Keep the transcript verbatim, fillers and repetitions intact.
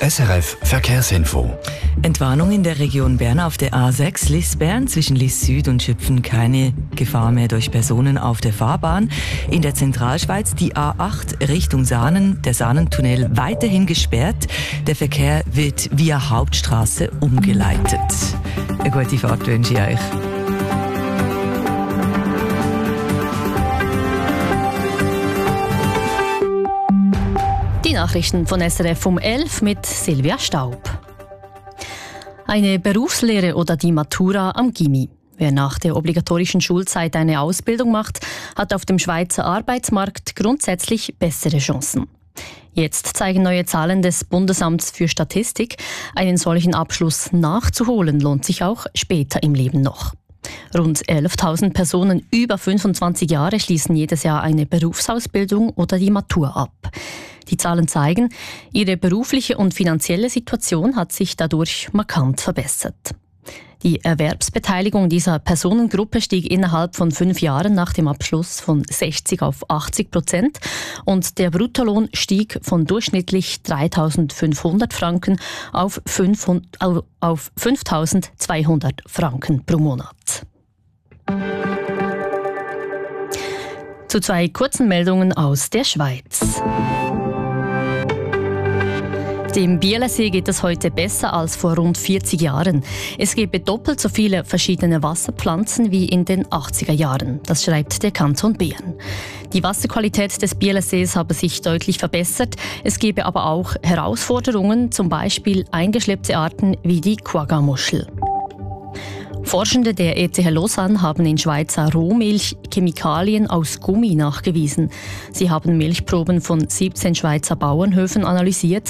S R F Verkehrsinfo. Entwarnung in der Region Bern auf der A sechs Liss-Bern zwischen Liss Süd und Schüpfen. Keine Gefahr mehr durch Personen auf der Fahrbahn. In der Zentralschweiz die A acht Richtung Saanen. Der Saanentunnel weiterhin gesperrt. Der Verkehr wird via Hauptstraße umgeleitet. Eine gute Fahrt wünsche ich euch. Die Nachrichten von S R F um elf mit Silvia Staub. Eine Berufslehre oder die Matura am Gimmi. Wer nach der obligatorischen Schulzeit eine Ausbildung macht, hat auf dem Schweizer Arbeitsmarkt grundsätzlich bessere Chancen. Jetzt zeigen neue Zahlen des Bundesamts für Statistik, einen solchen Abschluss nachzuholen lohnt sich auch später im Leben noch. Rund elftausend Personen über fünfundzwanzig Jahre schließen jedes Jahr eine Berufsausbildung oder die Matur ab. Die Zahlen zeigen, ihre berufliche und finanzielle Situation hat sich dadurch markant verbessert. Die Erwerbsbeteiligung dieser Personengruppe stieg innerhalb von fünf Jahren nach dem Abschluss von sechzig auf achtzig Prozent und der Bruttolohn stieg von durchschnittlich dreitausendfünfhundert Franken auf fünftausendzweihundert Franken pro Monat. Zu zwei kurzen Meldungen aus der Schweiz. Dem Bielersee geht es heute besser als vor rund vierzig Jahren. Es gebe doppelt so viele verschiedene Wasserpflanzen wie in den achtziger Jahren. Das schreibt der Kanton Bern. Die Wasserqualität des Bielersees habe sich deutlich verbessert. Es gebe aber auch Herausforderungen, zum Beispiel eingeschleppte Arten wie die Quagga-Muschel. Forschende der E T H Lausanne haben in Schweizer Rohmilch Chemikalien aus Gummi nachgewiesen. Sie haben Milchproben von siebzehn Schweizer Bauernhöfen analysiert.